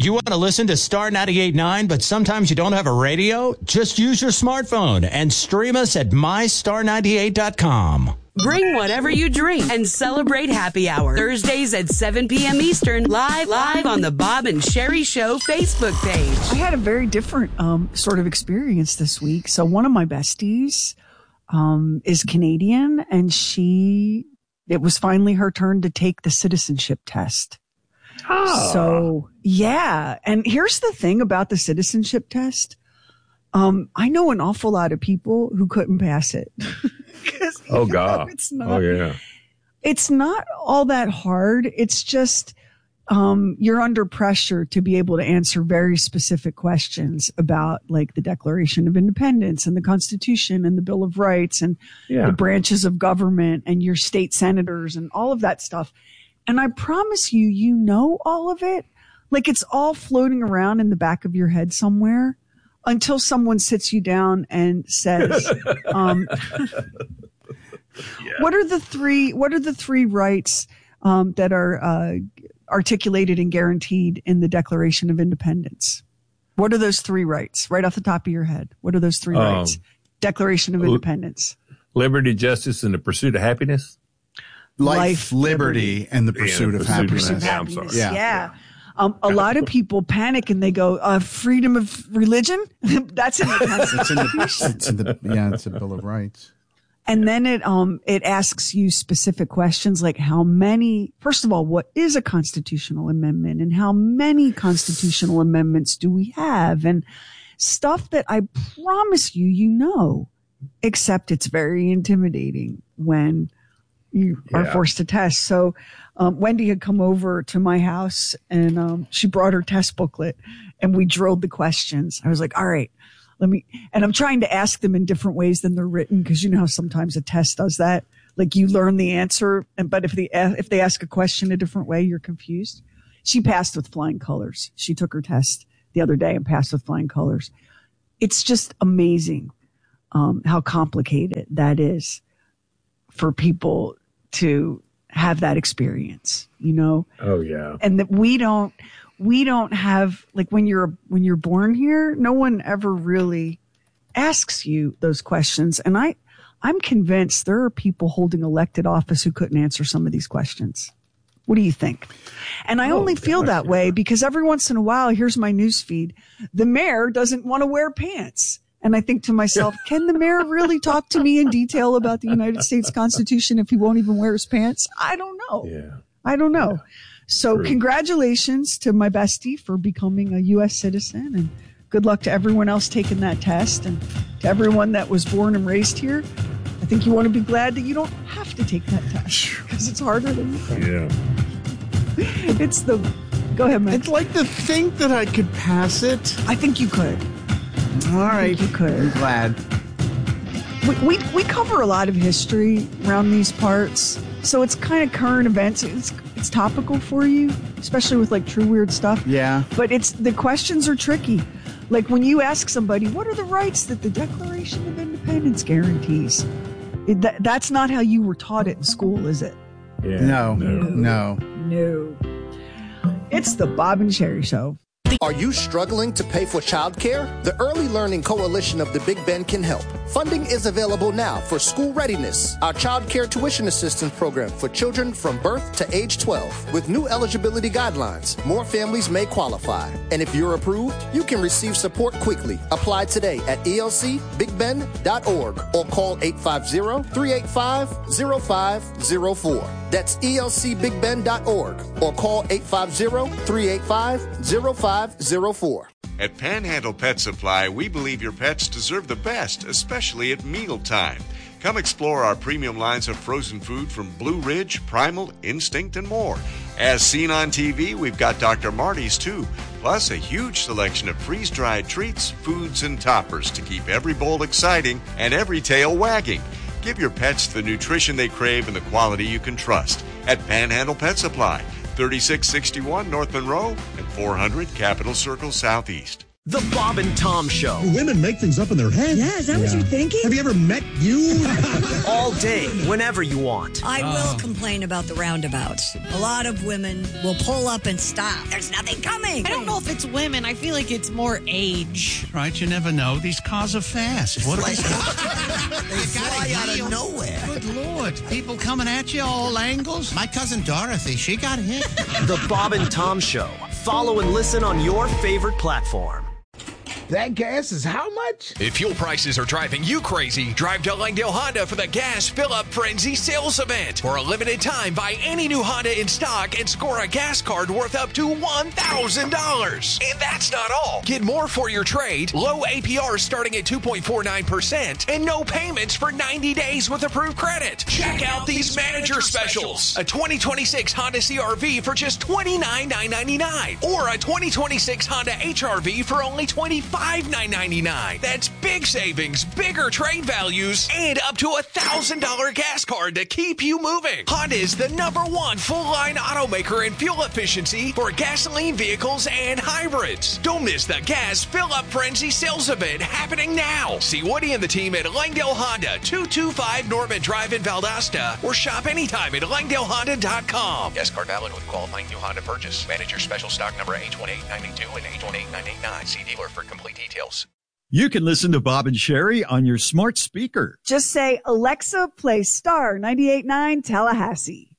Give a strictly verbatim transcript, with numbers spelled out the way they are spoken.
You want to listen to Star ninety-eight point nine, but sometimes you don't have a radio? Just use your smartphone and stream us at my star ninety-eight dot com. Bring whatever you drink and celebrate happy hour. Thursdays at seven p.m. Eastern, live, live on the Bob and Sherry Show Facebook page. I had a very different um, sort of experience this week. So one of my besties um, is Canadian, and she, it was finally her turn to take the citizenship test. Oh. So, yeah. And here's the thing about the citizenship test. Um, I know an awful lot of people who couldn't pass it. Oh, God. It's not, oh, yeah. It's not all that hard. It's just um, you're under pressure to be able to answer very specific questions about, like, the Declaration of Independence and the Constitution and the Bill of Rights and yeah. the branches of government and your state senators and all of that stuff. And I promise you, you know all of it. Like, it's all floating around in the back of your head somewhere until someone sits you down and says, um, yeah. what are the three, what are the three rights, um, that are, uh, articulated and guaranteed in the Declaration of Independence? What are those three rights right off the top of your head? What are those three um, rights? Declaration of Independence. Liberty, justice, and the pursuit of happiness. Life, Life liberty, liberty, and the pursuit, yeah, of, pursuit happiness. of happiness. happiness. Yeah. Yeah. yeah. Um, a lot of people panic and they go, uh, freedom of religion? That's in the Constitution. It's in the, it's in the, yeah, it's a Bill of Rights. And then it, um, it asks you specific questions like how many, first of all, what is a constitutional amendment and how many constitutional amendments do we have? And stuff that I promise you, you know, except it's very intimidating when you yeah. are forced to test. So, um, Wendy had come over to my house and, um, she brought her test booklet and we drilled the questions. I was like, all right, let me, and I'm trying to ask them in different ways than they're written. Cause you know how sometimes a test does that. Like you learn the answer. And, but if they, if they ask a question a different way, you're confused. She passed with flying colors. She took her test the other day and passed with flying colors. It's just amazing, um, how complicated that is for people to have that experience, you know? Oh, yeah. And that we don't, we don't have, like when you're, when you're born here, no one ever really asks you those questions. And I, I'm convinced there are people holding elected office who couldn't answer some of these questions. What do you think? And I oh, only feel gosh, that yeah. way because every once in a while, here's my news feed. The mayor doesn't want to wear pants. And I think to myself, can the mayor really talk to me in detail about the United States Constitution if he won't even wear his pants? I don't know. Yeah. I don't know. Yeah. So True. Congratulations to my bestie for becoming a U S citizen, and good luck to everyone else taking that test, and to everyone that was born and raised here. I think you want to be glad that you don't have to take that test because it's harder than you think. Yeah. It's the, go ahead, man. It's like to think that I could pass it. I think you could. All right. You could. I'm glad. We, we we cover a lot of history around these parts, so it's kind of current events. It's it's topical for you, especially with like true weird stuff. Yeah. But it's the questions are tricky. Like when you ask somebody, what are the rights that the Declaration of Independence guarantees? It, that, that's not how you were taught it in school, is it? Yeah. No. No. No. No. It's the Bob and Sherry Show. Are you struggling to pay for childcare? The Early Learning Coalition of the Big Bend can help. Funding is available now for School Readiness, our child care tuition assistance program for children from birth to age twelve. With new eligibility guidelines, more families may qualify. And if you're approved, you can receive support quickly. Apply today at E L C big bend dot org or call eight five zero, three eight five, zero five zero four. That's E L C big bend dot org or call eight five zero, three eight five, zero five zero four. At Panhandle Pet Supply, we believe your pets deserve the best, especially at mealtime. Come explore our premium lines of frozen food from Blue Ridge, Primal, Instinct, and more. As seen on T V, we've got Doctor Marty's too, plus a huge selection of freeze-dried treats, foods, and toppers to keep every bowl exciting and every tail wagging. Give your pets the nutrition they crave and the quality you can trust at Panhandle Pet Supply, thirty-six sixty-one North Monroe and four hundred Capitol Circle Southeast. The Bob and Tom Show. Women make things up in their heads. Yeah, is that yeah. what you're thinking? Have you ever met you? All day, whenever you want. I will oh. complain about the roundabouts. A lot of women will pull up and stop. There's nothing coming. I don't know if it's women. I feel like it's more age. Right, you never know. These cars are fast. What they fly out of nowhere. Good Lord. People coming at you all angles. My cousin Dorothy, she got hit. The Bob and Tom Show. Follow and listen on your favorite platform. That gas is how much? If fuel prices are driving you crazy, drive to Langdale Honda for the Gas Fill-Up Frenzy sales event. For a limited time, buy any new Honda in stock and score a gas card worth up to one thousand dollars. And that's not all. Get more for your trade, low A P R starting at two point four nine percent, and no payments for ninety days with approved credit. Check out these manager specials. A twenty twenty-six Honda C R V for just twenty-nine thousand nine hundred ninety-nine dollars. Or a twenty twenty-six Honda H R V for only twenty-five thousand nine hundred ninety-nine dollars. That's big savings, bigger trade values, and up to a one thousand dollars gas card to keep you moving. Honda is the number one full-line automaker in fuel efficiency for gasoline vehicles and hybrids. Don't miss the Gas Fill-Up Frenzy sales event happening now. See Woody and the team at Langdale Honda, two two five Norman Drive in Valdosta, or shop anytime at langdale honda dot com. Gas card valid with qualifying new Honda purchase. Manager special stock number H one eight nine two and H one eight nine eight nine. See dealer for complete details. You can listen to Bob and Sherry on your smart speaker. Just say, Alexa, play Star ninety-eight point nine Tallahassee.